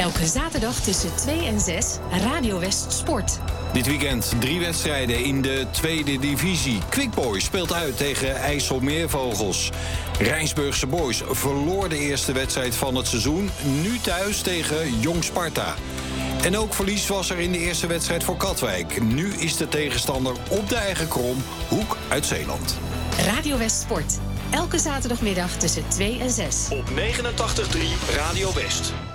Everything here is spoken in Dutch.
Elke zaterdag tussen 2 en 6, Radio West Sport. Dit weekend 3 wedstrijden in de tweede divisie. Quick Boys speelt uit tegen IJsselmeervogels. Rijnsburgse Boys verloor de eerste wedstrijd van het seizoen. Nu thuis tegen Jong Sparta. En ook verlies was er in de eerste wedstrijd voor Katwijk. Nu is de tegenstander op de eigen krom, Hoek uit Zeeland. Radio West Sport. Elke zaterdagmiddag tussen 2 en 6. Op 89.3 Radio West.